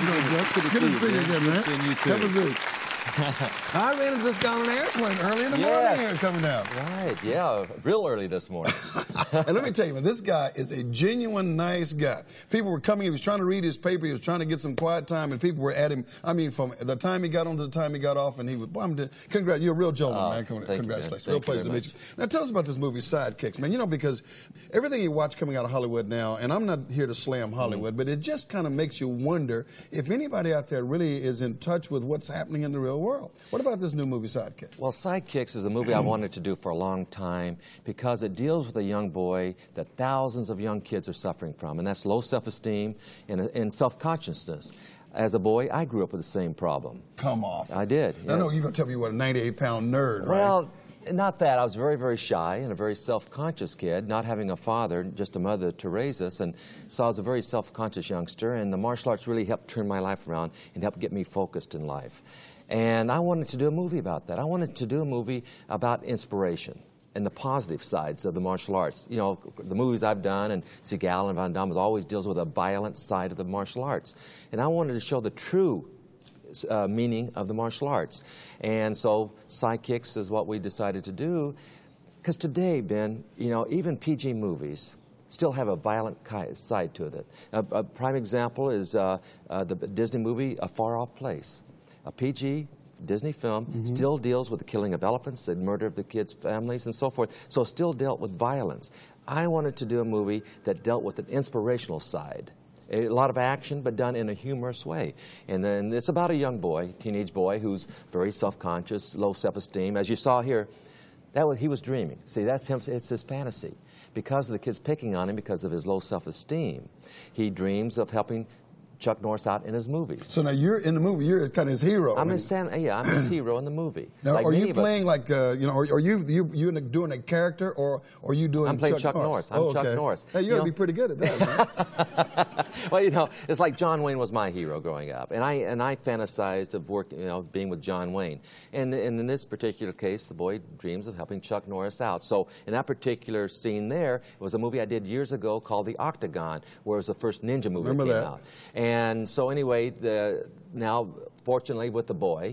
doing, Jeff? Good to see you again, man. Good seeing you, too. Have a good. I ran into this guy on an airplane early in the morning here coming out. Right, yeah, real early this morning. And let me tell you, man, this guy is a genuine nice guy. People were coming, he was trying to read his paper, he was trying to get some quiet time, and people were at him, I mean, from the time he got on to the time he got off, and he was, congrats, you're a real gentleman, man. Congratulations. You, real pleasure to meet you. Now, tell us about this movie, Sidekicks, man. You know, because everything you watch coming out of Hollywood now, and I'm not here to slam Hollywood, but it just kind of makes you wonder if anybody out there really is in touch with what's happening in the real world. What about this new movie, Sidekicks? Well, Sidekicks is a movie I wanted to do for a long time because it deals with a young boy that thousands of young kids are suffering from, and that's low self-esteem and self-consciousness. As a boy, I grew up with the same problem. Come off. I did, yes. I know you're going to tell me you were a 98-pound nerd, right? Well, not that. I was very, very shy and a very self-conscious kid, not having a father, just a mother to raise us. And so I was a very self-conscious youngster, and the martial arts really helped turn my life around and helped get me focused in life. And I wanted to do a movie about that. I wanted to do a movie about inspiration and the positive sides of the martial arts. You know, the movies I've done, and Seagal and Van Damme, always deals with a violent side of the martial arts. And I wanted to show the true meaning of the martial arts. And so Sidekicks is what we decided to do. Because today, Ben, you know, even PG movies still have a violent side to it. A prime example is the Disney movie A Far Off Place. A PG Disney film still deals with the killing of elephants, the murder of the kids' families, and so forth, so still dealt with violence. I wanted to do a movie that dealt with an inspirational side. A lot of action, but done in a humorous way. And then it's about a young boy, teenage boy, who's very self-conscious, low self-esteem. As you saw here, he was dreaming. See, that's him. It's his fantasy. Because of the kids picking on him because of his low self-esteem, he dreams of helping Chuck Norris out in his movies. So now you're in the movie, you're kind of his hero. I'm his hero in the movie. Now, like are you playing like, you know, are you doing a character, or are you doing I'm playing Chuck Norris. I'm Chuck Norris. Hey, you ought to be pretty good at that, man. Well, you know, it's like John Wayne was my hero growing up, and I fantasized of working, you know, being with John Wayne. And in this particular case, the boy dreams of helping Chuck Norris out. So in that particular scene there, it was a movie I did years ago called The Octagon, where it was the first ninja movie that came out. And so anyway, now, fortunately with the boy,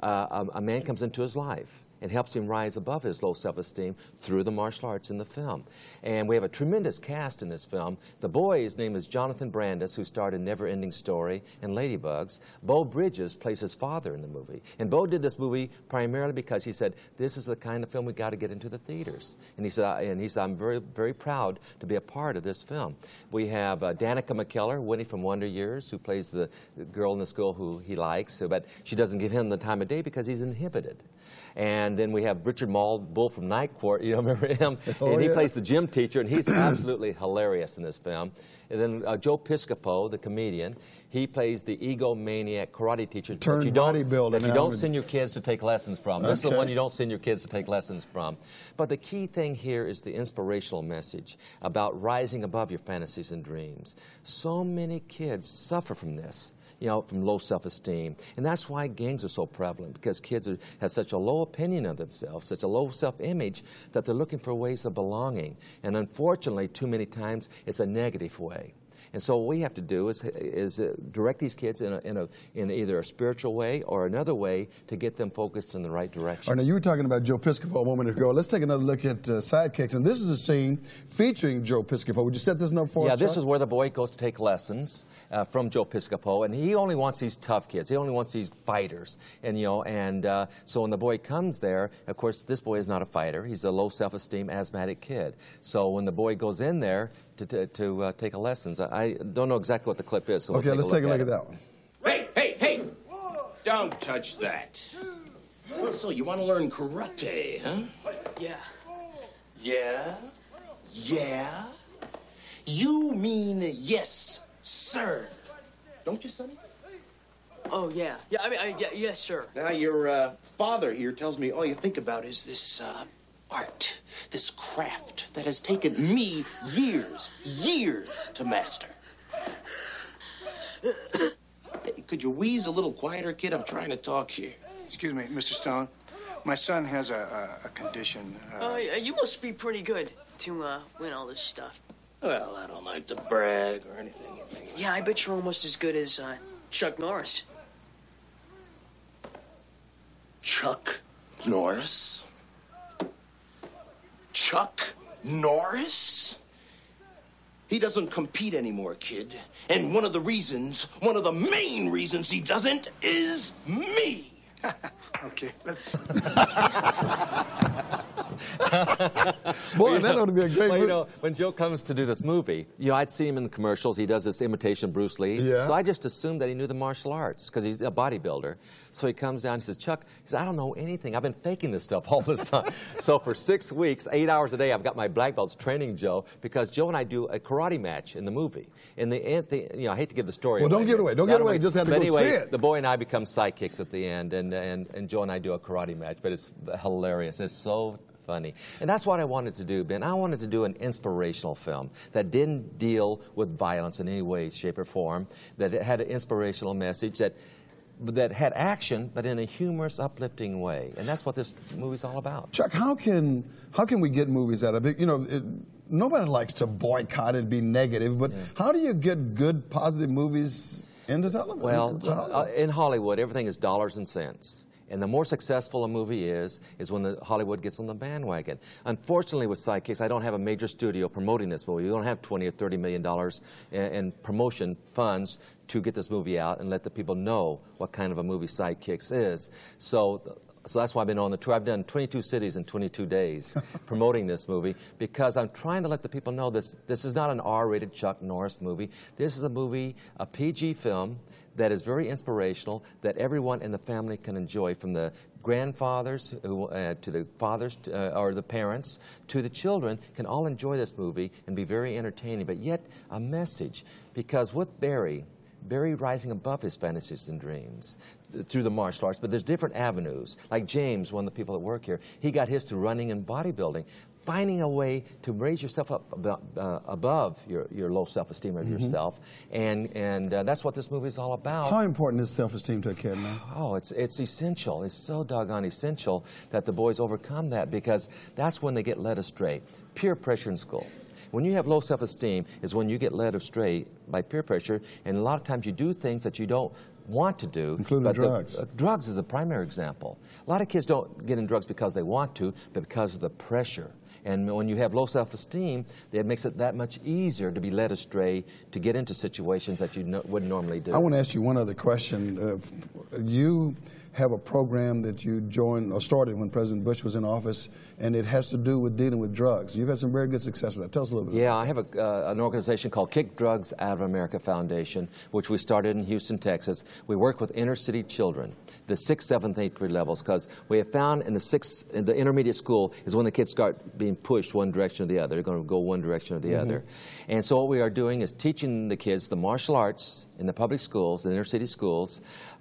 a man comes into his life and helps him rise above his low self-esteem through the martial arts in the film. And we have a tremendous cast in this film. The boy, his name is Jonathan Brandis, who starred in Never Ending Story and Ladybugs. Beau Bridges plays his father in the movie. And Beau did this movie primarily because he said, this is the kind of film we've got to get into the theaters. And he said, I'm very, very proud to be a part of this film. We have Danica McKellar, Winnie from Wonder Years, who plays the girl in the school who he likes, but she doesn't give him the time of day because he's inhibited. And then we have Richard Mall, Bull from Night Court, you remember him? And he plays the gym teacher, and he's absolutely hilarious in this film. And then Joe Piscopo, the comedian, he plays the egomaniac karate teacher that you don't send your kids to take lessons from. This is the one you don't send your kids to take lessons from. But the key thing here is the inspirational message about rising above your fantasies and dreams. So many kids suffer from this. You know, from low self-esteem. And that's why gangs are so prevalent, because kids have such a low opinion of themselves, such a low self-image, that they're looking for ways of belonging. And unfortunately, too many times, it's a negative way. And so what we have to do is direct these kids in either a spiritual way or another way to get them focused in the right direction. All right, now you were talking about Joe Piscopo a moment ago. Let's take another look at Sidekicks. And this is a scene featuring Joe Piscopo. Would you set this up for us? Yeah, this is where the boy goes to take lessons from Joe Piscopo, and he only wants these tough kids. He only wants these fighters. And so when the boy comes there, of course, this boy is not a fighter. He's a low self-esteem asthmatic kid. So when the boy goes in there to take lessons, I don't know exactly what the clip is. So okay, let's take a look at that one. Hey! Don't touch that. So you want to learn karate, huh? Yeah. Yeah? Yeah? You mean yes, sir. Don't you, Sonny? Oh, yeah. Yeah, yes, sir. Now, your father here tells me all you think about is this art, this craft that has taken me years to master. Hey, could you wheeze a little quieter, kid? I'm trying to talk here. Excuse me, Mr. Stone. My son has a condition. You must be pretty good to win all this stuff. Well, I don't like to brag or anything. Yeah, I bet you're almost as good as Chuck Norris. Chuck Norris? Chuck Norris? He doesn't compete anymore, kid. And one of the main reasons he doesn't is me. Okay, let's... Boy, that ought to be a great Well, movie. you know, when Joe comes to do this movie, you know, I'd seen him in the commercials. He does this imitation Bruce Lee. Yeah. So I just assumed that he knew the martial arts because he's a bodybuilder. So he comes down and says, Chuck, he says, I don't know anything. I've been faking this stuff all this time. So for 6 weeks, 8 hours a day, I've got my black belts training Joe because Joe and I do a karate match in the movie. In the end, you know, I hate to give the story Well, away. don't give it away. Don't but give it away. Just have to but go anyway, see it. The boy and I become sidekicks at the end, and Joe and I do a karate match. But it's hilarious. It's so funny. And that's what I wanted to do, Ben. I wanted to do an inspirational film that didn't deal with violence in any way, shape, or form, that it had an inspirational message, that had action, but in a humorous, uplifting way. And that's what this movie's all about. Chuck, how can we get movies out of it? You know, nobody likes to boycott and be negative, but how do you get good, positive movies into television? Well, in Hollywood, everything is dollars and cents. And the more successful a movie is when Hollywood gets on the bandwagon. Unfortunately, with Sidekicks, I don't have a major studio promoting this movie. We don't have $20 or $30 million in promotion funds to get this movie out and let the people know what kind of a movie Sidekicks is. So that's why I've been on the tour. I've done 22 cities in 22 days promoting this movie because I'm trying to let the people know this is not an R-rated Chuck Norris movie. This is a movie, a PG film, that is very inspirational, that everyone in the family can enjoy, from the grandfathers to the fathers or the parents to the children, can all enjoy this movie and be very entertaining, but yet a message. Because with Barry rising above his fantasies and dreams through the martial arts, but there's different avenues. Like James, one of the people that work here, he got his through running and bodybuilding. Finding a way to raise yourself up above your low self-esteem of yourself, and that's what this movie is all about. How important is self-esteem to a kid, man? Oh, it's essential. It's so doggone essential that the boys overcome that, because that's when they get led astray. Peer pressure in school. When you have low self-esteem is when you get led astray by peer pressure, and a lot of times you do things that you don't want to do. Including drugs. Drugs is the primary example. A lot of kids don't get in drugs because they want to, but because of the pressure. And when you have low self-esteem, it makes it that much easier to be led astray, to get into situations that you wouldn't normally do. I want to ask you one other question. You have a program that you joined or started when President Bush was in office, and it has to do with dealing with drugs. You've had some very good success with that. Tell us a little bit. Yeah, I have an organization called Kick Drugs Out of America Foundation, which we started in Houston, Texas. We work with inner city children, the 6th, 7th, 8th grade levels, because we have found in the intermediate school is when the kids start being pushed one direction or the other. They're going to go one direction or the other. And so what we are doing is teaching the kids the martial arts in the public schools, the inner city schools,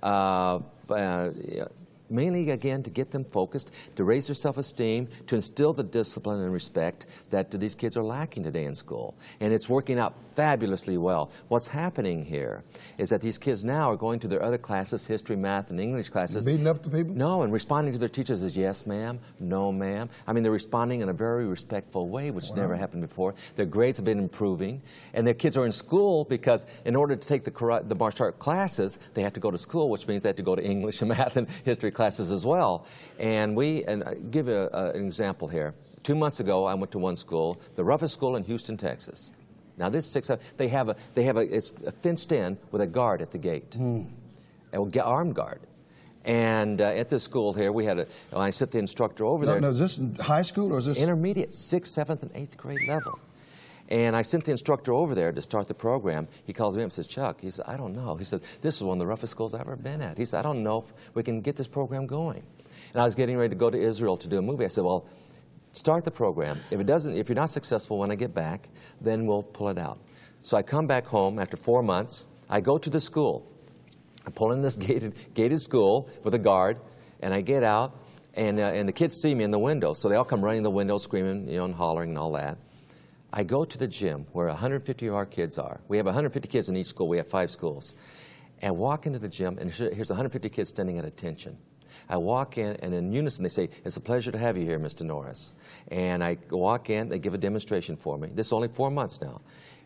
mainly, again, to get them focused, to raise their self-esteem, to instill the discipline and respect that these kids are lacking today in school. And it's working out fabulously well. What's happening here is that these kids now are going to their other classes, history, math, and English classes. Beating up the people? No, and responding to their teachers as yes, ma'am, no, ma'am. I mean, they're responding in a very respectful way, which never happened before. Their grades have been improving. And their kids are in school because in order to take the martial art classes, they have to go to school, which means they have to go to English and math and history classes as well. And I give an example here. 2 months ago, I went to one school, the roughest school in Houston, Texas. Now this it's fenced in with a guard at the gate, an armed guard. And at this school here, I sent the instructor over there. No, is this high school or is this intermediate, 6th, 7th, and 8th grade level? And I sent the instructor over there to start the program. He calls me up and says, Chuck, he said, I don't know. He said, this is one of the roughest schools I've ever been at. He said, I don't know if we can get this program going. And I was getting ready to go to Israel to do a movie. I said, well, start the program. If you're not successful when I get back, then we'll pull it out. So I come back home after 4 months. I go to the school. I pull in this gated school with a guard, and I get out, and the kids see me in the window. So they all come running in the window, screaming, and hollering and all that. I go to the gym where 150 of our kids are. We have 150 kids in each school. We have 5 schools. And walk into the gym, and here's 150 kids standing at attention. I walk in, and in unison they say, it's a pleasure to have you here, Mr. Norris. And I walk in, they give a demonstration for me. This is only 4 months now.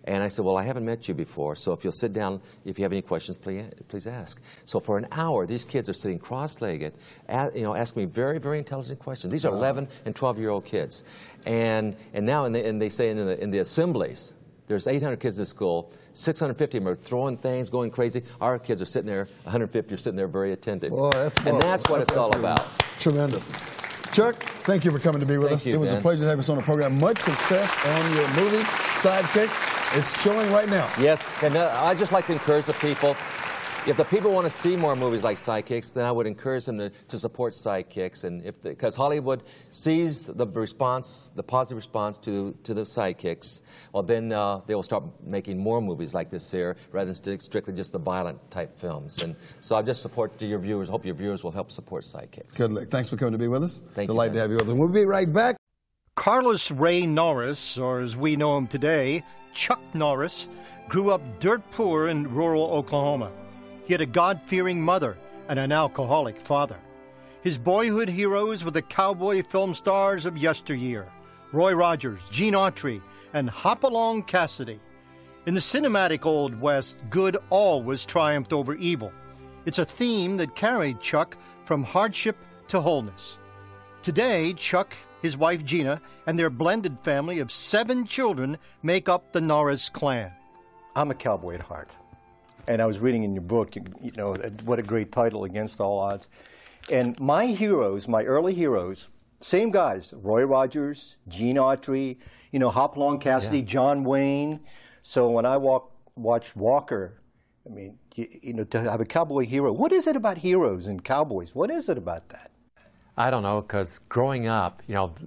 And I said, well, I haven't met you before, so if you'll sit down, if you have any questions, please ask. So for an hour, these kids are sitting cross-legged, asking me very, very intelligent questions. These are 11 and 12-year-old kids. And now, and they say in the assemblies, there's 800 kids in the school, 650 of them are throwing things, going crazy. Our kids are sitting there, 150 are sitting there very attentive. Well, and that's what it's all about. Tremendous. Chuck, thank you for coming to be with us. It was a pleasure to have us on the program. Much success on your movie, Sidekicks. It's showing right now. Yes, and I'd just like to encourage the people. If the people want to see more movies like Sidekicks, then I would encourage them to support Sidekicks, and because Hollywood sees the response, the positive response to the Sidekicks, well, then they will start making more movies like this here, rather than strictly just the violent type films. And so I just support your viewers. Hope your viewers will help support Sidekicks. Good luck. Thanks for coming to be with us. Thank you. Delighted to have you with us. We'll be right back. Carlos Ray Norris, or as we know him today, Chuck Norris, grew up dirt poor in rural Oklahoma. He had a God-fearing mother and an alcoholic father. His boyhood heroes were the cowboy film stars of yesteryear, Roy Rogers, Gene Autry, and Hopalong Cassidy. In the cinematic Old West, good always triumphed over evil. It's a theme that carried Chuck from hardship to wholeness. Today, Chuck, his wife Gina, and their blended family of 7 children make up the Norris clan. I'm a cowboy at heart. And I was reading in your book, you know, what a great title, Against All Odds. And my heroes, my early heroes, same guys, Roy Rogers, Gene Autry, you know, Hopalong Cassidy, John Wayne. So when I watched Walker, I mean, you know, to have a cowboy hero, what is it about heroes and cowboys? What is it about that? I don't know, because growing up, you know,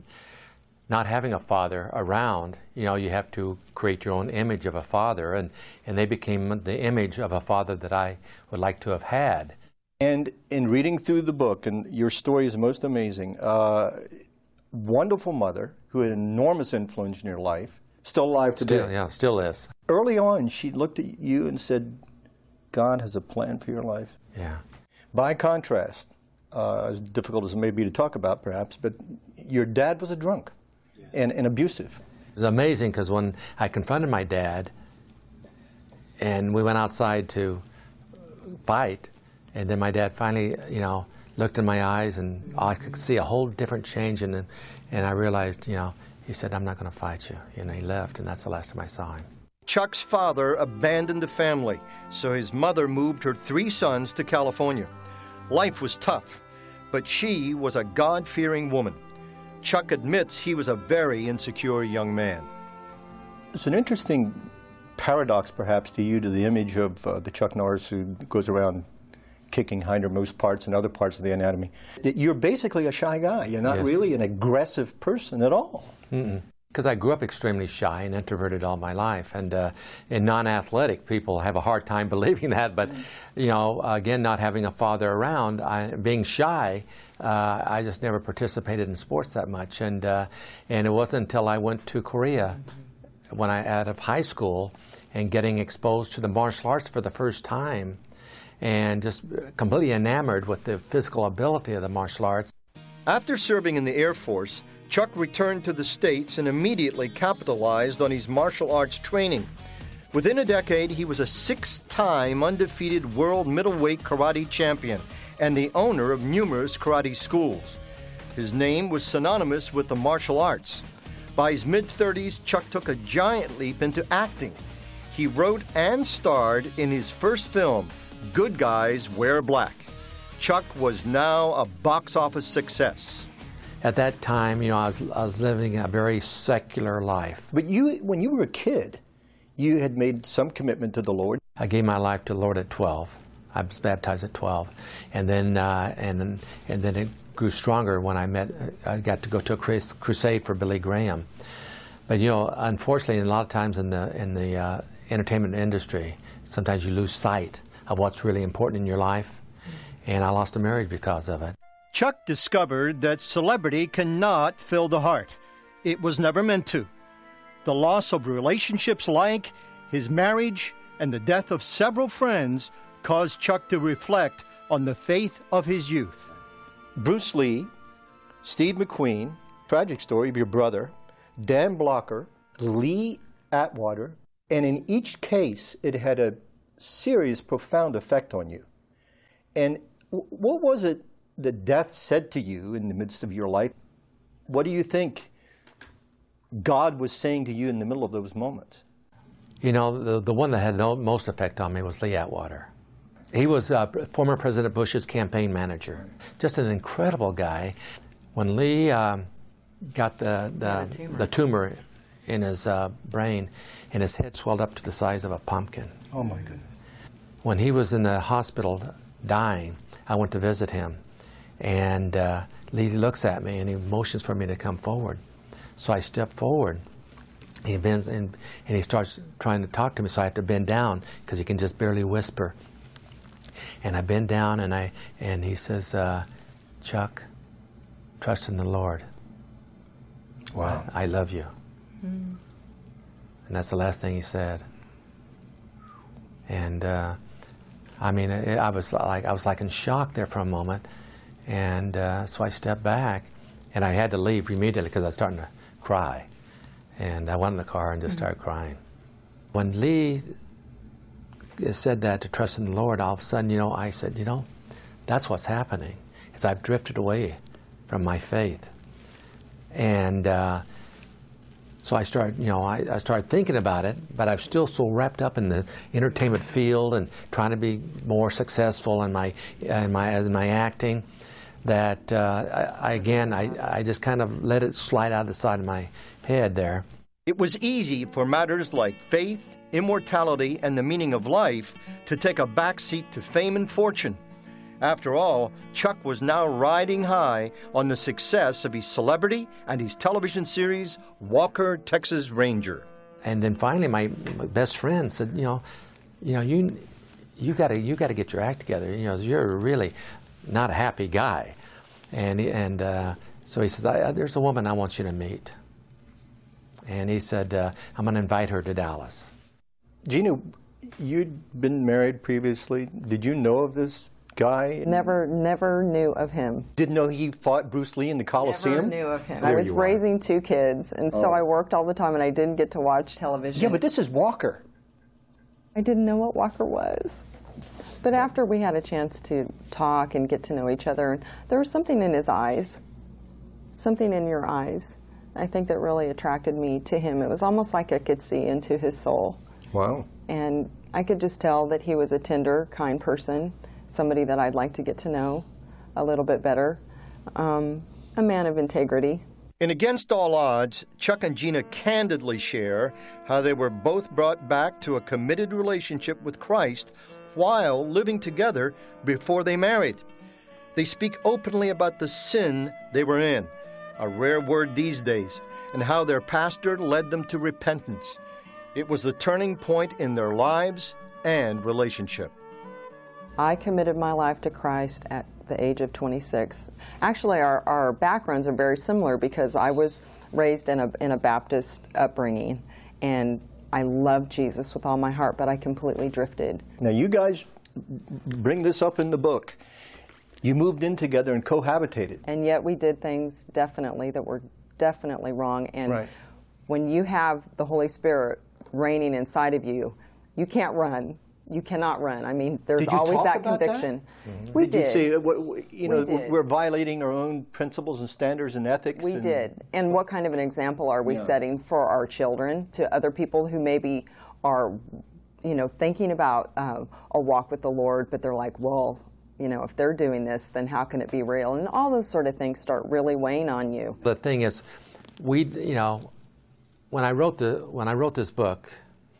not having a father around, you know, you have to create your own image of a father, and they became the image of a father that I would like to have had. And in reading through the book, and your story is most amazing, wonderful mother who had enormous influence in your life, still alive today. Still is. Early on, she looked at you and said, God has a plan for your life. Yeah. By contrast, as difficult as it may be to talk about perhaps, but your dad was a drunk. And abusive. It was amazing because when I confronted my dad and we went outside to fight, and then my dad finally, you know, looked in my eyes and I could see a whole different change in him, and I realized, you know, he said, I'm not going to fight you. You know, he left, and that's the last time I saw him. Chuck's father abandoned the family, so his mother moved her 3 sons to California. Life was tough, but she was a God-fearing woman. Chuck admits he was a very insecure young man. It's an interesting paradox, perhaps, to you, to the image of the Chuck Norris who goes around kicking hindermost parts and other parts of the anatomy. That you're basically a shy guy. You're not really an aggressive person at all. Because I grew up extremely shy and introverted all my life, and non-athletic people have a hard time believing that. But you know, again, not having a father around, being shy, I just never participated in sports that much. And it wasn't until I went to Korea, when out of high school, and getting exposed to the martial arts for the first time, and just completely enamored with the physical ability of the martial arts. After serving in the Air Force, Chuck returned to the States and immediately capitalized on his martial arts training. Within a decade, he was a 6-time undefeated world middleweight karate champion and the owner of numerous karate schools. His name was synonymous with the martial arts. By his mid-30s, Chuck took a giant leap into acting. He wrote and starred in his first film, Good Guys Wear Black. Chuck was now a box office success. At that time, you know, I was living a very secular life. But you, when you were a kid, you had made some commitment to the Lord. I gave my life to the Lord at 12. I was baptized at 12, and then it grew stronger when I got to go to a crusade for Billy Graham. But you know, unfortunately, a lot of times in the entertainment industry, sometimes you lose sight of what's really important in your life, and I lost a marriage because of it. Chuck discovered that celebrity cannot fill the heart. It was never meant to. The loss of relationships like his marriage and the death of several friends caused Chuck to reflect on the faith of his youth. Bruce Lee, Steve McQueen, tragic story of your brother, Dan Blocker, Lee Atwater, And in each case, it had a serious, profound effect on you. And what was it that death said to you in the midst of your life? What do you think God was saying to you in the middle of those moments? You know, the one that had the most effect on me was Lee Atwater. He was former President Bush's campaign manager. Just an incredible guy. When Lee got the tumor in his brain, and his head swelled up to the size of a pumpkin. Oh, my goodness. When he was in the hospital dying, I went to visit him. And Lee looks at me and he motions for me to come forward. So I step forward. He bends and he starts trying to talk to me, so I have to bend down because he can just barely whisper. And I bend down and he says, Chuck, trust in the Lord. Wow. I love you. Mm. And that's the last thing he said. And I mean, I was like in shock there for a moment. And so I stepped back, and I had to leave immediately because I was starting to cry. And I went in the car and just started crying. When Lee said that, to trust in the Lord, all of a sudden, I said, that's what's happening, is I've drifted away from my faith. And so I started, I started thinking about it, but I'm still so wrapped up in the entertainment field and trying to be more successful in my acting that I just kind of let it slide out of the side of my head there. It was easy for matters like faith, immortality, and the meaning of life to take a backseat to fame and fortune. After all, Chuck was now riding high on the success of his celebrity and his television series, Walker, Texas Ranger. And then finally, my best friend said, you got to get your act together. You're really not a happy guy. And so he says, there's a woman I want you to meet. And he said, I'm going to invite her to Dallas. Gina, you'd been married previously. Did you know of this guy? Never knew of him. Didn't know he fought Bruce Lee in the Coliseum? Never knew of him. I was raising 2 kids, and so I worked all the time, and I didn't get to watch television. Yeah, but this is Walker. I didn't know what Walker was. But after we had a chance to talk and get to know each other, and there was something in his eyes, something in your eyes, I think that really attracted me to him. It was almost like I could see into his soul. Wow. And I could just tell that he was a tender, kind person, somebody that I'd like to get to know a little bit better, a man of integrity. And against all odds, Chuck and Gina candidly share how they were both brought back to a committed relationship with Christ while living together before they married. They speak openly about the sin they were in, a rare word these days, and how their pastor led them to repentance. It was the turning point in their lives and relationship. I committed my life to Christ at the age of 26. Actually, our backgrounds are very similar because I was raised in a Baptist upbringing, and I loved Jesus with all my heart, but I completely drifted. Now, you guys bring this up in the book. You moved in together and cohabitated. And yet we did things definitely that were definitely wrong. And right. When you have the Holy Spirit reigning inside of you, you can't run. You cannot run. I mean, there's always that conviction. That? We did. Did You say, we're violating our own principles and standards and ethics? We did. And what kind of an example are we setting for our children, to other people who maybe are, thinking about a walk with the Lord, but they're like, well, if they're doing this, then how can it be real? And all those sort of things start really weighing on you. The thing is, when I wrote this book,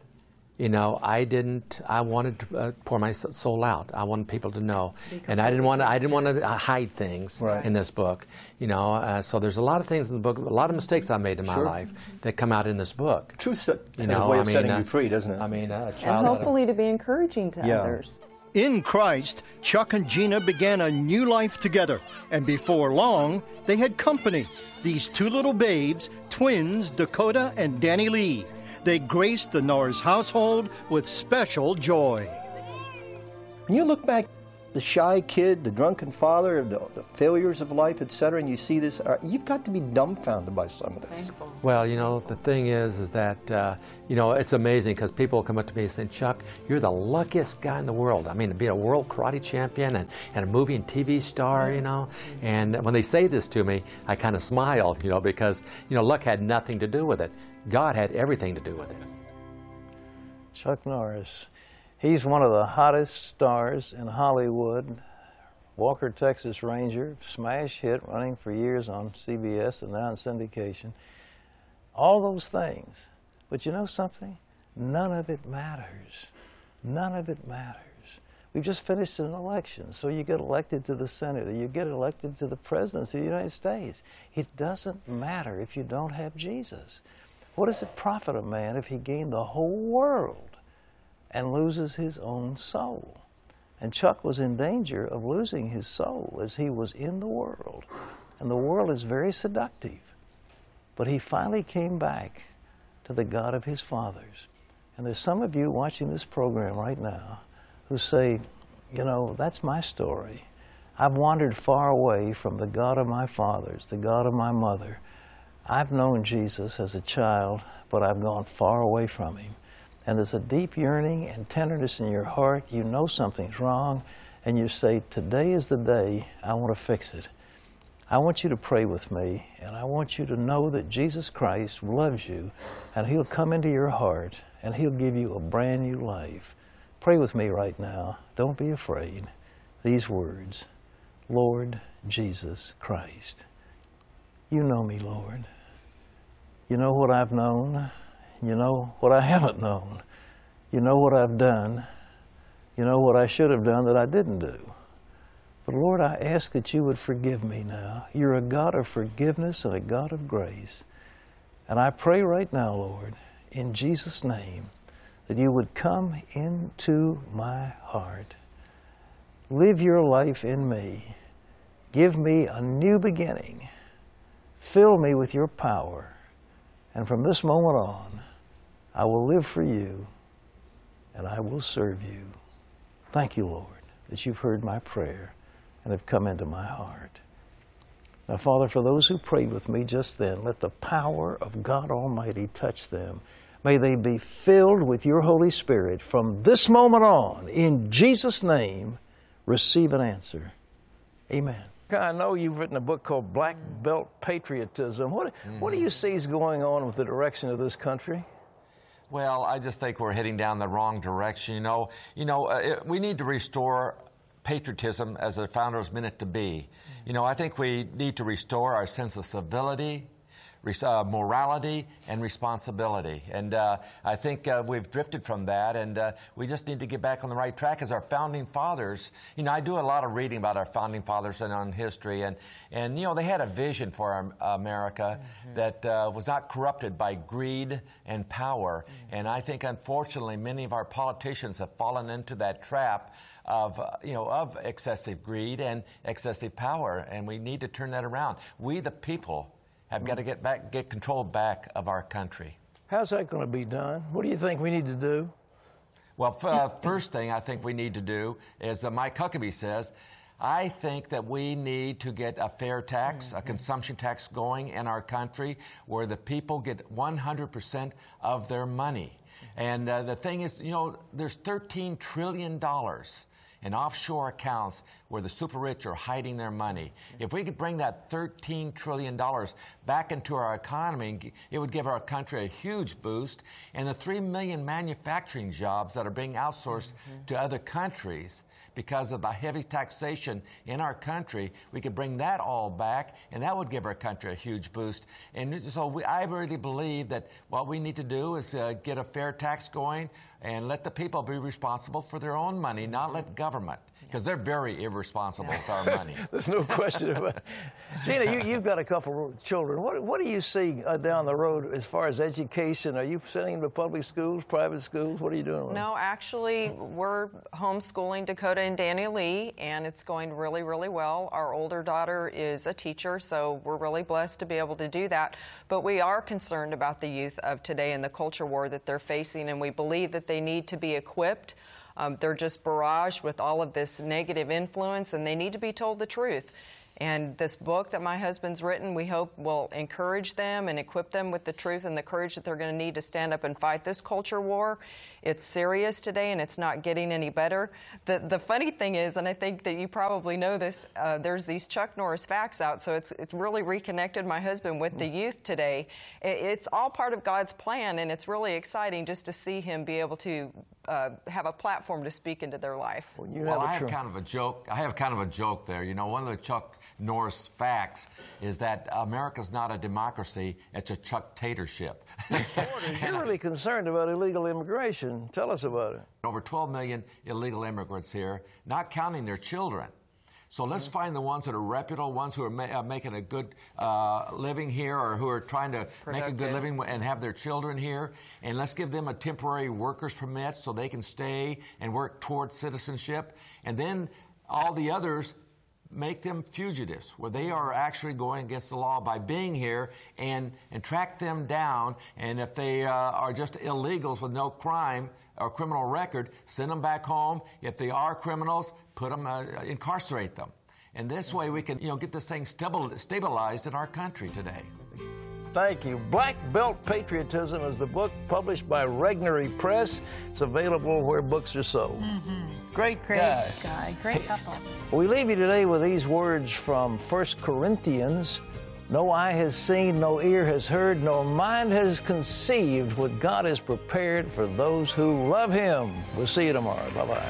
I wanted to pour my soul out. I wanted people to know, and I didn't want to hide things in this book. So there's a lot of things in the book, a lot of mistakes I made in my life that come out in this book. Truth has a way of setting you free, doesn't it? I mean, and hopefully to be encouraging to others. In Christ, Chuck and Gina began a new life together, and before long, they had company. These 2 little babes, twins Dakota and Danny Lee. They graced the Norris household with special joy. When you look back the shy kid, the drunken father, the failures of life, etc., and you see this, you've got to be dumbfounded by some of this. Well, you know, the thing is that, you know, it's amazing because people come up to me and say, Chuck, you're the luckiest guy in the world. I mean, to be a world karate champion and a movie and TV star, you know. And when they say this to me, I kind of smile, you know, because, you know, luck had nothing to do with it. God had everything to do with it. Chuck Norris. He's one of the hottest stars in Hollywood. Walker, Texas Ranger, smash hit, running for years on CBS and now in syndication. All those things. But you know something? None of it matters. None of it matters. We've just finished an election, so you get elected to the Senate or you get elected to the presidency of the United States. It doesn't matter if you don't have Jesus. What does it profit a man if he gained the whole world and loses his own soul? And Chuck was in danger of losing his soul as he was in the world. And the world is very seductive. But he finally came back to the God of his fathers. And there's some of you watching this program right now who say, you know, that's my story. I've wandered far away from the God of my fathers, the God of my mother. I've known Jesus as a child, but I've gone far away from him. And there's a deep yearning and tenderness in your heart. You know something's wrong, and you say, today is the day I want to fix it. I want you to pray with me, and I want you to know that Jesus Christ loves you, and he'll come into your heart, and he'll give you a brand new life. Pray with me right now. Don't be afraid. These words, Lord Jesus Christ. You know me, Lord. You know what I've known. You know what I haven't known. You know what I've done. You know what I should have done that I didn't do. But Lord, I ask that you would forgive me now. You're a God of forgiveness and a God of grace. And I pray right now, Lord, in Jesus' name, that you would come into my heart. Live your life in me. Give me a new beginning. Fill me with your power. And from this moment on, I will live for you and I will serve you. Thank you, Lord, that you've heard my prayer and have come into my heart. Now, Father, for those who prayed with me just then, let the power of God Almighty touch them. May they be filled with your Holy Spirit from this moment on. In Jesus' name, receive an answer. Amen. I know you've written a book called Black Belt Patriotism. What do you see is going on with the direction of this country? Well, I just think we're heading down the wrong direction. We need to restore patriotism as the founders meant it to be. I think we need to restore our sense of civility, morality, and responsibility. And I think we've drifted from that, and we just need to get back on the right track as our founding fathers. I do a lot of reading about our founding fathers and on history, and they had a vision for America that was not corrupted by greed and power. And I think, unfortunately, many of our politicians have fallen into that trap of excessive greed and excessive power, and we need to turn that around. We, the people, have got to get control back of our country. How's that going to be done? What do you think we need to do? Well, first thing I think we need to do is, Mike Huckabee says, I think that we need to get a fair tax, a consumption tax going in our country where the people get 100% of their money. And the thing is, there's $13 trillion in offshore accounts where the super rich are hiding their money. If we could bring that $13 trillion back into our economy, it would give our country a huge boost. And the 3 million manufacturing jobs that are being outsourced to other countries because of the heavy taxation in our country, we could bring that all back, and that would give our country a huge boost. And so I really believe that what we need to do is get a fair tax going and let the people be responsible for their own money, not let government, because they're very irresponsible with our money. There's no question about it. Gina, you've got a couple of children. What do you see down the road as far as education? Are you sending them to public schools, private schools? What are you doing with them? No, actually, we're homeschooling Dakota and Daniel Lee, and it's going really, really well. Our older daughter is a teacher, so we're really blessed to be able to do that. But we are concerned about the youth of today and the culture war that they're facing, and we believe that they need to be equipped They're just barraged with all of this negative influence, and they need to be told the truth. And this book that my husband's written, we hope will encourage them and equip them with the truth and the courage that they're going to need to stand up and fight this culture war. It's serious today, and it's not getting any better. The funny thing is, and I think that you probably know this, there's these Chuck Norris facts out, so it's really reconnected my husband with the youth today. It's all part of God's plan, and it's really exciting just to see him be able to have a platform to speak into their life. Well, I have kind of a joke. I have kind of a joke there. You know, one of the Chuck Norris facts is that America's not a democracy; it's a Chuck-tatorship. You're really concerned about illegal immigration. Tell us about it. Over 12 million illegal immigrants here, not counting their children. So let's find the ones that are reputable, ones who are making a good living here, or who are trying to make a good living and have their children here. And let's give them a temporary worker's permit so they can stay and work towards citizenship. And then all the others, make them fugitives, where they are actually going against the law by being here, and track them down. And if they are just illegals with no crime or criminal record, send them back home. If they are criminals, put them, incarcerate them. And this way we can, get this thing stabilized in our country today. Thank you. Black Belt Patriotism is the book published by Regnery Press. It's available where books are sold. Great guy. Great couple. We leave you today with these words from 1 Corinthians. No eye has seen, no ear has heard, nor mind has conceived what God has prepared for those who love Him. We'll see you tomorrow. Bye-bye.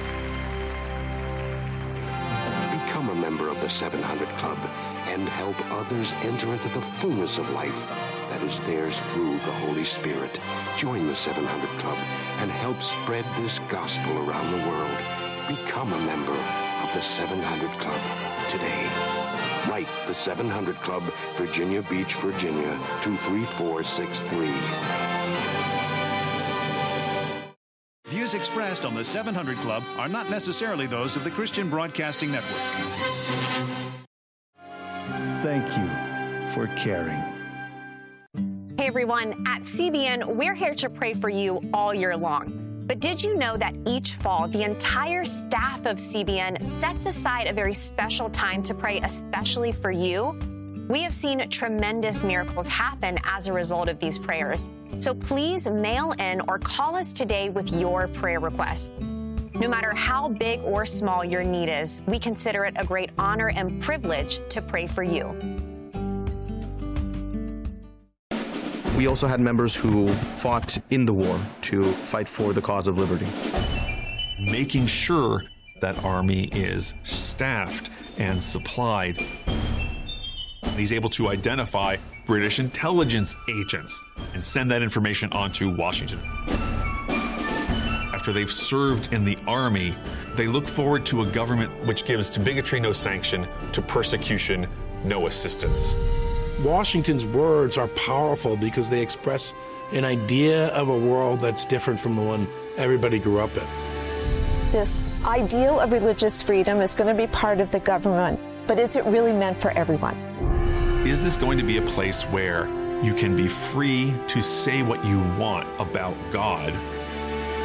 Become a member of the 700 Club and help others enter into the fullness of life that is theirs through the Holy Spirit. Join the 700 Club and help spread this gospel around the world. Become a member of the 700 Club today. Write the 700 Club, Virginia Beach, Virginia, 23463. Views expressed on the 700 Club are not necessarily those of the Christian Broadcasting Network. Thank you for caring. Hey everyone, at CBN, we're here to pray for you all year long. But did you know that each fall, the entire staff of CBN sets aside a very special time to pray especially for you? We have seen tremendous miracles happen as a result of these prayers. So please mail in or call us today with your prayer requests. No matter how big or small your need is, we consider it a great honor and privilege to pray for you. We also had members who fought in the war to fight for the cause of liberty. Making sure that Army is staffed and supplied. He's able to identify British intelligence agents and send that information on to Washington. After they've served in the Army, they look forward to a government which gives to bigotry no sanction, to persecution no assistance. Washington's words are powerful because they express an idea of a world that's different from the one everybody grew up in. This ideal of religious freedom is going to be part of the government, but is it really meant for everyone? Is this going to be a place where you can be free to say what you want about God